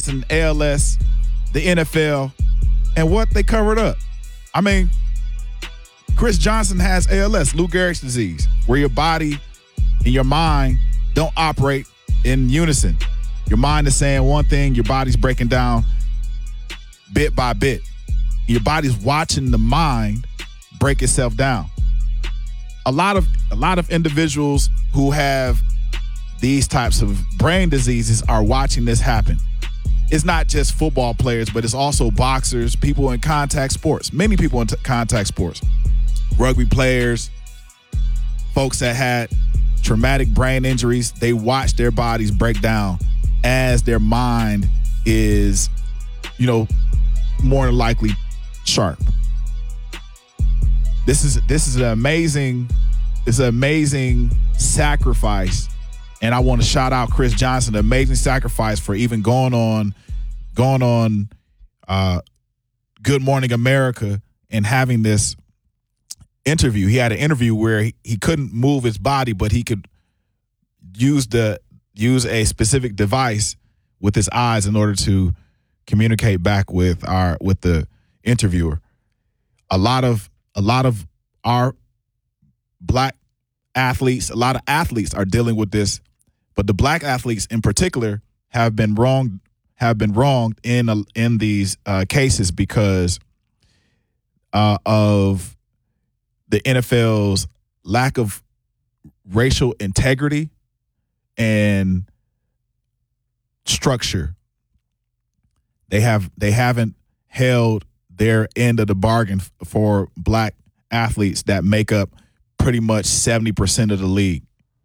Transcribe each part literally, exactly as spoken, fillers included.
Johnson, A L S, the N F L, and what they covered up. I mean, Chris Johnson has A L S, Lou Gehrig's disease, where your body and your mind don't operate in unison. Your mind is saying one thing, your body's breaking down bit by bit. Your body's watching the mind break itself down. A lot of a lot of individuals who have these types of brain diseases are watching this happen. It's not just football players, but it's also boxers, people in contact sports, many people in t- contact sports, rugby players, folks that had traumatic brain injuries. They watch their bodies break down as their mind is, you know, more than likely sharp. This is this is an amazing, it's an amazing sacrifice. And I want to shout out Chris Johnson, an amazing sacrifice for even going on, going on uh, Good Morning America and having this interview. He had an interview where he, he couldn't move his body, but he could use the use a specific device with his eyes in order to communicate back with our with the interviewer. A lot of a lot of our black athletes, a lot of athletes are dealing with this, but the black athletes in particular have been wrong, have been wronged in uh, in these uh, cases because uh, of the N F L's lack of racial integrity and structure. They have they haven't held their end of the bargain for black athletes that make up pretty much seventy percent of the league.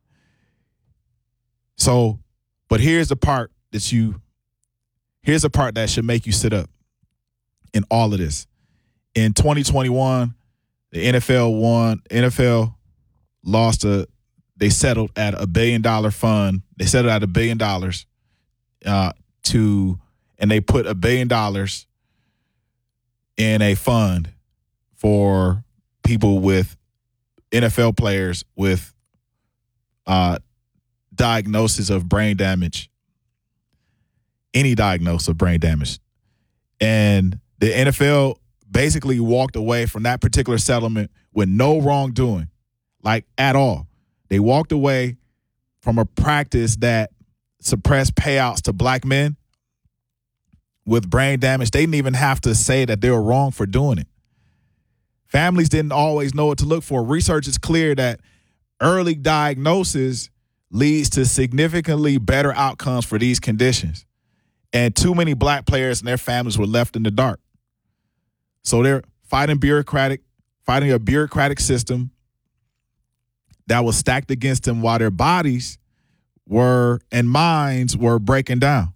So, but here's the part that you, here's the part that should make you sit up in all of this. In twenty twenty-one, the N F L won, N F L lost a, they settled at a billion dollar fund. They settled at a billion dollars uh, to, and they put a billion dollars in a fund for people with N F L players with uh, diagnosis of brain damage, any diagnosis of brain damage. And the N F L basically walked away from that particular settlement with no wrongdoing, like at all. They walked away from a practice that suppressed payouts to black men with brain damage. They didn't even have to say that they were wrong for doing it. Families didn't always know what to look for. Research is clear that early diagnosis leads to significantly better outcomes for these conditions. And too many black players and their families were left in the dark. So they're fighting bureaucratic, fighting a bureaucratic system that was stacked against them while their bodies were and minds were breaking down.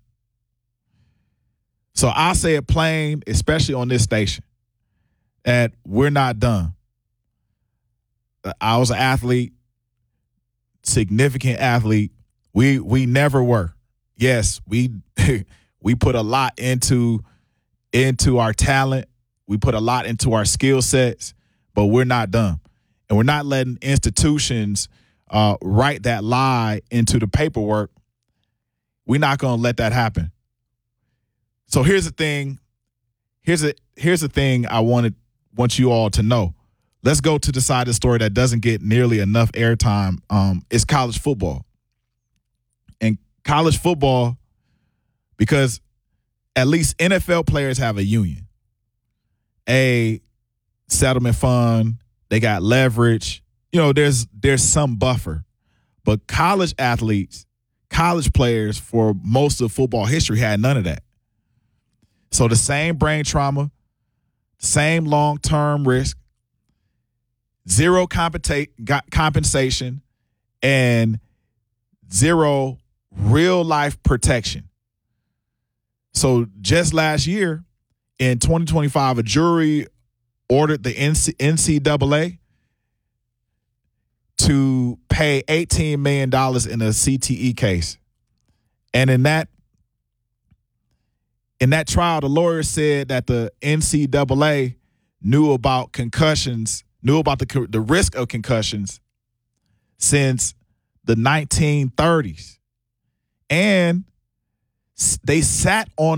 So I'll say it plain, especially on this station, that we're not done. I was an athlete, significant athlete. We we never were. Yes, we we put a lot into into our talent. We put a lot into our skill sets, but we're not done. And we're not letting institutions uh, write that lie into the paperwork. We're not going to let that happen. So here's the thing. Here's a here's the thing I wanted want you all to know. Let's go to the side of the story that doesn't get nearly enough airtime. Um, it's college football. And college football, because at least N F L players have a union, a settlement fund. They got leverage. You know, there's there's some buffer. But college athletes, college players for most of football history had none of that. So the same brain trauma, same long-term risk, zero compensate, compensation, and zero real-life protection. So just last year, in twenty twenty-five, a jury ordered the N C double A to pay eighteen million dollars in a C T E case. And in that in that trial, the lawyer said that the N C double A knew about concussions, knew about the the risk of concussions since the nineteen thirties. And they sat on